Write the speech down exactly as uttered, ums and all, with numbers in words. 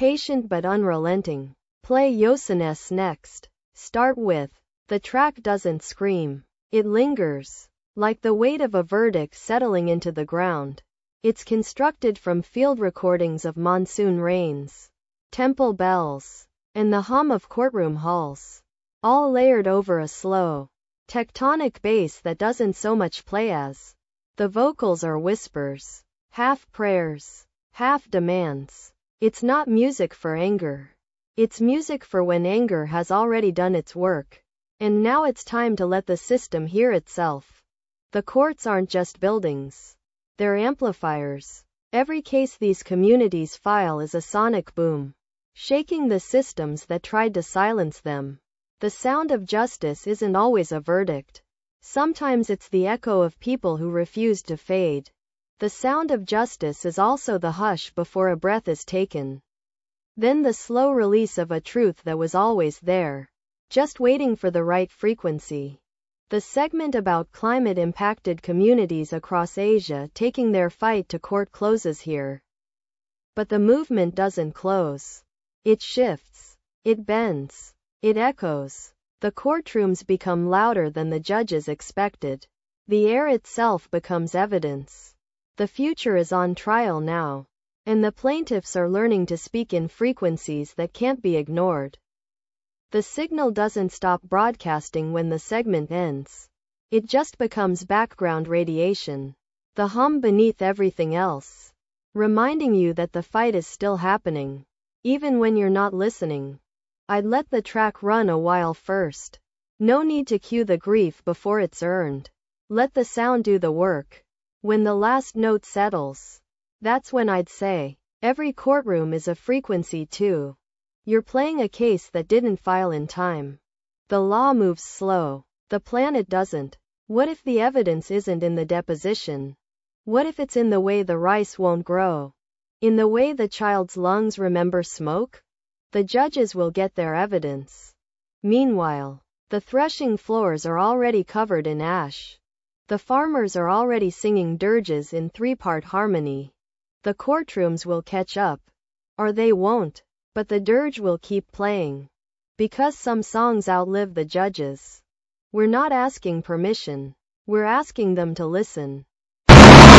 Patient but unrelenting. Play Yosenes next. Start with. The track doesn't scream. It lingers. Like the weight of a verdict settling into the ground. It's constructed from field recordings of monsoon rains, temple bells, and the hum of courtroom halls, all layered over a slow, tectonic bass that doesn't so much play as. The vocals are whispers, half prayers, half demands. It's not music for anger. It's music for when anger has already done its work, and now it's time to let the system hear itself. The courts aren't just buildings. They're amplifiers. Every case these communities file is a sonic boom, shaking the systems that tried to silence them. The sound of justice isn't always a verdict. Sometimes it's the echo of people who refuse to fade. The sound of justice is also the hush before a breath is taken. Then the slow release of a truth that was always there, just waiting for the right frequency. The segment about climate-impacted communities across Asia taking their fight to court closes here. But the movement doesn't close. It shifts. It bends. It echoes. The courtrooms become louder than the judges expected. The air itself becomes evidence. The future is on trial now, and the plaintiffs are learning to speak in frequencies that can't be ignored. The signal doesn't stop broadcasting when the segment ends. It just becomes background radiation, the hum beneath everything else, reminding you that the fight is still happening, even when you're not listening. I'd let the track run a while first. No need to cue the grief before it's earned. Let the sound do the work. When the last note settles, that's when I'd say, every courtroom is a frequency too. You're playing a case that didn't file in time. The law moves slow. The planet doesn't. What if the evidence isn't in the deposition? What if it's in the way the rice won't grow? In the way the child's lungs remember smoke? The judges will get their evidence. Meanwhile, the threshing floors are already covered in ash. The farmers are already singing dirges in three-part harmony. The courtrooms will catch up. Or they won't. But the dirge will keep playing. Because some songs outlive the judges. We're not asking permission. We're asking them to listen.